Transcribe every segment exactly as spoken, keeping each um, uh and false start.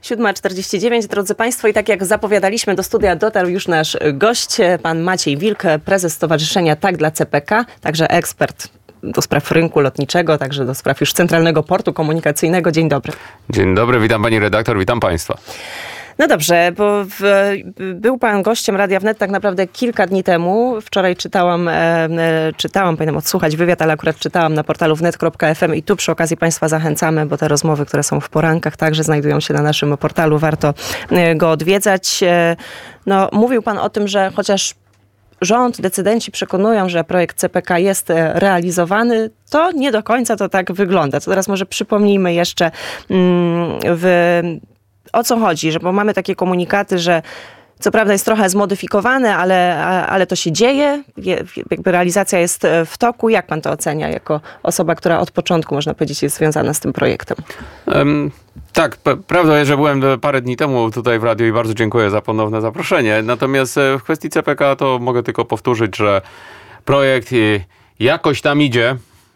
siódma czterdzieści dziewięć, drodzy Państwo, i tak jak zapowiadaliśmy, do studia dotarł już nasz gość, pan Maciej Wilk, prezes Stowarzyszenia Tak dla C P K, także ekspert do spraw rynku lotniczego, także do spraw już Centralnego Portu Komunikacyjnego. Dzień dobry. Dzień dobry, witam pani redaktor, witam państwa. No dobrze, bo w, był pan gościem Radia Wnet tak naprawdę kilka dni temu. Wczoraj czytałam, e, czytałam, powinnam odsłuchać wywiad, ale akurat czytałam na portalu wnet kropka f m i tu przy okazji Państwa zachęcamy, bo te rozmowy, które są w porankach, także znajdują się na naszym portalu. Warto go odwiedzać. E, no, mówił pan o tym, że chociaż rząd, decydenci przekonują, że projekt C P K jest realizowany, to nie do końca to tak wygląda. To teraz może przypomnijmy jeszcze mm, w... o co chodzi, że bo mamy takie komunikaty, że co prawda jest trochę zmodyfikowane, ale, ale to się dzieje, jakby realizacja jest w toku. Jak pan to ocenia jako osoba, która od początku, można powiedzieć, jest związana z tym projektem? Um, tak, p- prawda jest, że byłem parę dni temu tutaj w radiu i bardzo dziękuję za ponowne zaproszenie. Natomiast w kwestii C P K to mogę tylko powtórzyć, że projekt jakoś tam idzie.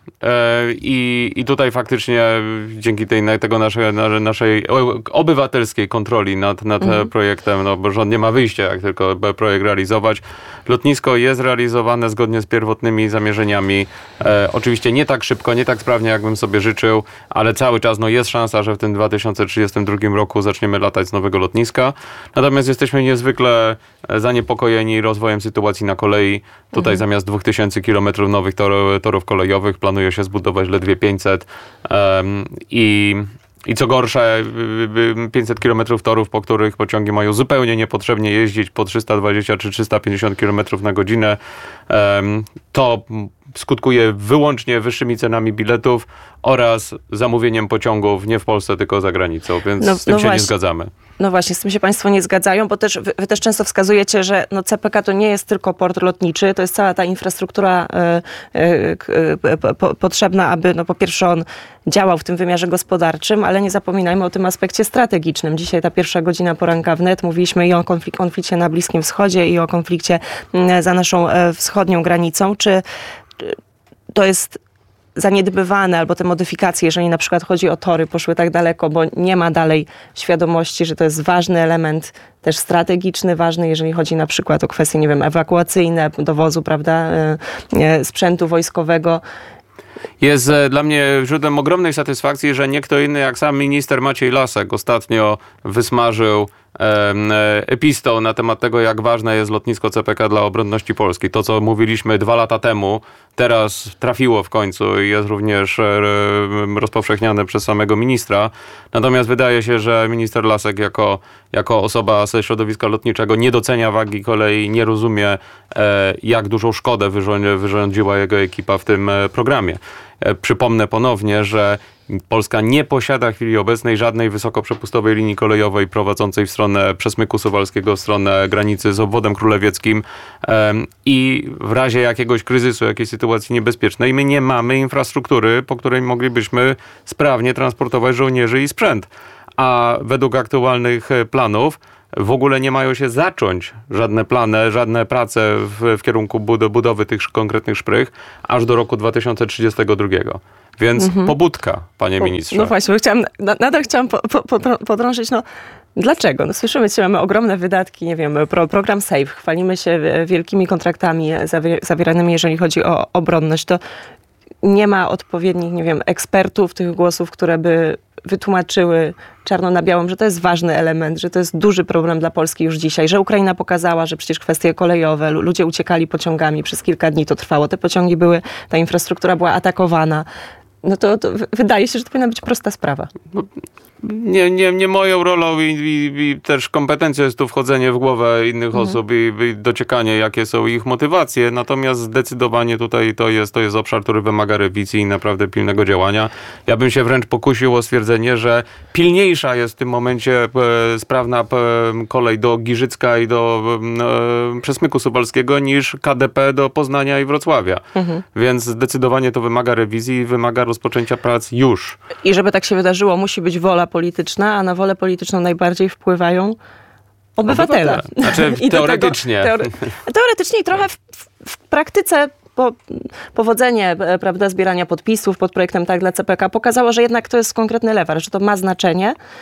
I, I tutaj faktycznie dzięki tej, tego naszej, naszej obywatelskiej kontroli nad, nad mhm. projektem, no bo rząd nie ma wyjścia, jak tylko projekt realizować. Lotnisko jest realizowane zgodnie z pierwotnymi zamierzeniami. E, oczywiście nie tak szybko, nie tak sprawnie, jakbym sobie życzył, ale cały czas no, jest szansa, że w tym dwa tysiące trzydziestym drugim roku zaczniemy latać z nowego lotniska. Natomiast jesteśmy niezwykle zaniepokojeni rozwojem sytuacji na kolei. Tutaj mhm. zamiast dwóch tysięcy kilometrów nowych tor, torów kolejowych planuje się zbudować ledwie pięćset um, i, i co gorsze pięćset kilometrów torów, po których pociągi mają zupełnie niepotrzebnie jeździć po trzysta dwadzieścia czy trzysta pięćdziesiąt kilometrów na godzinę. Um, to skutkuje wyłącznie wyższymi cenami biletów oraz zamówieniem pociągów nie w Polsce, tylko za granicą, więc no, z tym no się właśnie. nie zgadzamy. No właśnie, z tym się Państwo nie zgadzają, bo też wy, wy też często wskazujecie, że no C P K to nie jest tylko port lotniczy, to jest cała ta infrastruktura y, y, y, po, potrzebna, aby no po pierwsze on działał w tym wymiarze gospodarczym, ale nie zapominajmy o tym aspekcie strategicznym. Dzisiaj ta pierwsza godzina poranka wnet, mówiliśmy i o konflik- konflikcie na Bliskim Wschodzie i o konflikcie y, za naszą y, wschodnią granicą. Czy y, to jest zaniedbywane, albo te modyfikacje, jeżeli na przykład chodzi o tory, poszły tak daleko, bo nie ma dalej świadomości, że to jest ważny element, też strategiczny, ważny, jeżeli chodzi na przykład o kwestie, nie wiem, ewakuacyjne, dowozu, prawda, sprzętu wojskowego. Jest dla mnie źródłem ogromnej satysfakcji, że nie kto inny jak sam minister Maciej Lasek ostatnio wysmażył epistą na temat tego, jak ważne jest lotnisko C P K dla obronności Polski. To, co mówiliśmy dwa lata temu, teraz trafiło w końcu i jest również rozpowszechniane przez samego ministra. Natomiast wydaje się, że minister Lasek jako, jako osoba ze środowiska lotniczego nie docenia wagi kolei, nie rozumie, jak dużą szkodę wyrządziła jego ekipa w tym programie. Przypomnę ponownie, że Polska nie posiada w chwili obecnej żadnej wysokoprzepustowej linii kolejowej prowadzącej w stronę Przesmyku Suwalskiego, w stronę granicy z obwodem królewieckim i w razie jakiegoś kryzysu, jakiejś sytuacji niebezpiecznej, my nie mamy infrastruktury, po której moglibyśmy sprawnie transportować żołnierzy i sprzęt. A według aktualnych planów w ogóle nie mają się zacząć żadne plany, żadne prace w, w kierunku bud- budowy tych konkretnych szprych aż do roku dwa tysiące trzydziestego drugiego. Więc mhm. pobudka, panie ministrze. No właśnie, chciałam, nadal chciałam po, po, podrążyć, no dlaczego? No słyszymy, że mamy ogromne wydatki, nie wiem, pro, program SAFE, chwalimy się wielkimi kontraktami zawieranymi, jeżeli chodzi o obronność, to nie ma odpowiednich, nie wiem, ekspertów, tych głosów, które by wytłumaczyły czarno na białym, że to jest ważny element, że to jest duży problem dla Polski już dzisiaj, że Ukraina pokazała, że przecież kwestie kolejowe, ludzie uciekali pociągami, przez kilka dni to trwało, te pociągi były, ta infrastruktura była atakowana. No to, to wydaje się, że to powinna być prosta sprawa. Nie, nie, nie moją rolą i, i, i też kompetencją jest tu wchodzenie w głowę innych mhm. osób i, i dociekanie, jakie są ich motywacje. Natomiast zdecydowanie tutaj to jest, to jest obszar, który wymaga rewizji i naprawdę pilnego działania. Ja bym się wręcz pokusił o stwierdzenie, że pilniejsza jest w tym momencie e, sprawna e, kolej do Giżycka i do e, Przesmyku Suwalskiego niż K D P do Poznania i Wrocławia. Mhm. Więc zdecydowanie to wymaga rewizji i wymaga rozpoczęcia prac już. I żeby tak się wydarzyło, musi być wola polityczna, a na wolę polityczną najbardziej wpływają obywatele. obywatele. Znaczy I teoretycznie. Tego, teore, teoretycznie i trochę w, w, w praktyce po, powodzenie, prawda, zbierania podpisów pod projektem Tak dla C P K pokazało, że jednak to jest konkretny lewar, że to ma znaczenie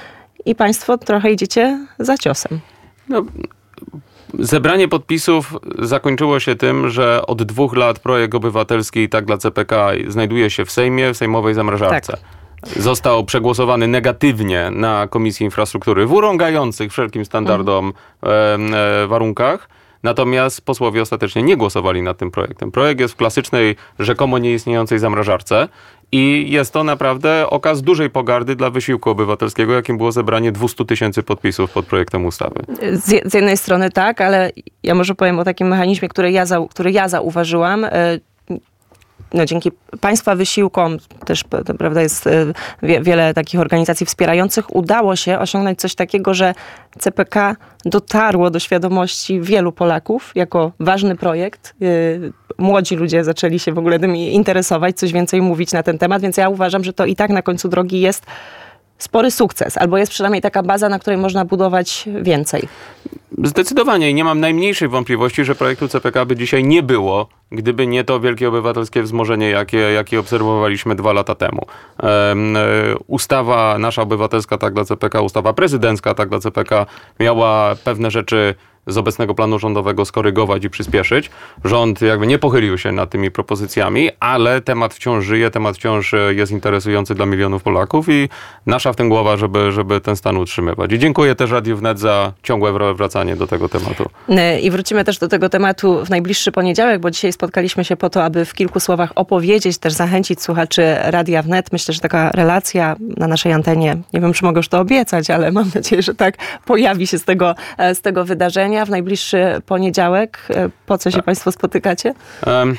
i państwo trochę idziecie za ciosem. No, zebranie podpisów zakończyło się tym, że od dwóch lat projekt obywatelski Tak dla C P K znajduje się w Sejmie, w sejmowej zamrażarce. Tak. Został przegłosowany negatywnie na Komisji Infrastruktury w urągających wszelkim standardom mhm. e, e, warunkach. Natomiast posłowie ostatecznie nie głosowali nad tym projektem. Projekt jest w klasycznej, rzekomo nieistniejącej zamrażarce i jest to naprawdę okaz dużej pogardy dla wysiłku obywatelskiego, jakim było zebranie dwieście tysięcy podpisów pod projektem ustawy. Z, z jednej strony tak, ale ja może powiem o takim mechanizmie, który ja, za, który ja zauważyłam. No, dzięki państwa wysiłkom, też to, prawda, jest wie, wiele takich organizacji wspierających, udało się osiągnąć coś takiego, że C P K dotarło do świadomości wielu Polaków jako ważny projekt. Młodzi ludzie zaczęli się w ogóle tym interesować, coś więcej mówić na ten temat, więc ja uważam, że to i tak na końcu drogi jest spory sukces, albo jest przynajmniej taka baza, na której można budować więcej. Zdecydowanie i nie mam najmniejszej wątpliwości, że projektu C P K by dzisiaj nie było, gdyby nie to wielkie obywatelskie wzmożenie, jakie, jakie obserwowaliśmy dwa lata temu. Um, ustawa nasza obywatelska Tak dla C P K, ustawa prezydencka Tak dla C P K miała pewne rzeczy z obecnego planu rządowego skorygować i przyspieszyć. Rząd jakby nie pochylił się nad tymi propozycjami, ale temat wciąż żyje, temat wciąż jest interesujący dla milionów Polaków i nasza w tym głowa, żeby, żeby ten stan utrzymywać. I dziękuję też Radiu Wnet za ciągłe wracanie do tego tematu. I wrócimy też do tego tematu w najbliższy poniedziałek, bo dzisiaj spotkaliśmy się po to, aby w kilku słowach opowiedzieć, też zachęcić słuchaczy Radia Wnet. Myślę, że taka relacja na naszej antenie, nie wiem, czy mogę już to obiecać, ale mam nadzieję, że tak, pojawi się z tego, z tego wydarzenia. W najbliższy poniedziałek. Po co się tak. Państwo spotykacie? Um,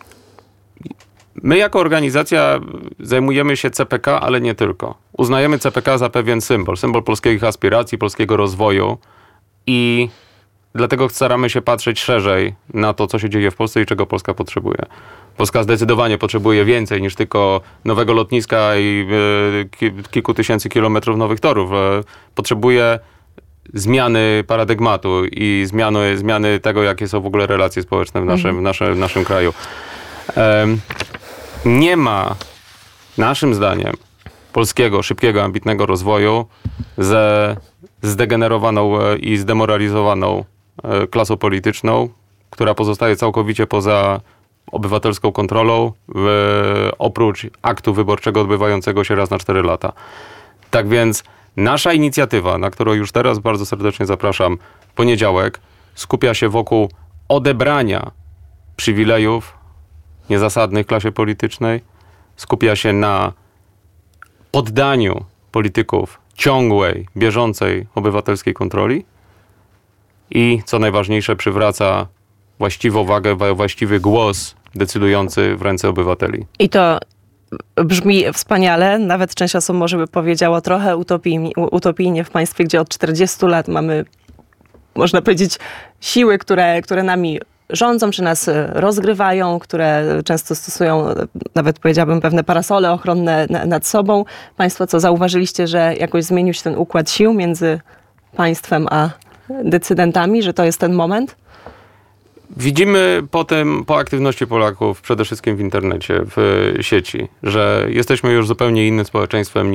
my jako organizacja zajmujemy się C P K, ale nie tylko. Uznajemy C P K za pewien symbol. Symbol polskich aspiracji, polskiego rozwoju i dlatego staramy się patrzeć szerzej na to, co się dzieje w Polsce i czego Polska potrzebuje. Polska zdecydowanie potrzebuje więcej niż tylko nowego lotniska i e, kilku tysięcy kilometrów nowych torów. E, potrzebuje zmiany paradygmatu i zmiany, zmiany tego, jakie są w ogóle relacje społeczne w naszym, mhm. naszym, w naszym kraju. Um, nie ma, naszym zdaniem, polskiego, szybkiego, ambitnego rozwoju ze zdegenerowaną i zdemoralizowaną klasą polityczną, która pozostaje całkowicie poza obywatelską kontrolą, w, oprócz aktu wyborczego odbywającego się raz na cztery lata. Tak więc nasza inicjatywa, na którą już teraz bardzo serdecznie zapraszam, w poniedziałek, skupia się wokół odebrania przywilejów niezasadnych klasie politycznej, skupia się na poddaniu polityków ciągłej, bieżącej obywatelskiej kontroli i, co najważniejsze, przywraca właściwą wagę, właściwy głos decydujący w ręce obywateli. I to brzmi wspaniale. Nawet część osób może by powiedziało trochę utopijnie, utopijnie w państwie, gdzie od czterdziestu lat mamy, można powiedzieć, siły, które, które nami rządzą, czy nas rozgrywają, które często stosują, nawet powiedziałabym, pewne parasole ochronne nad sobą. Państwo co, zauważyliście, że jakoś zmienił się ten układ sił między państwem a decydentami, że to jest ten moment? Widzimy po tym, po aktywności Polaków, przede wszystkim w internecie, w sieci, że jesteśmy już zupełnie innym społeczeństwem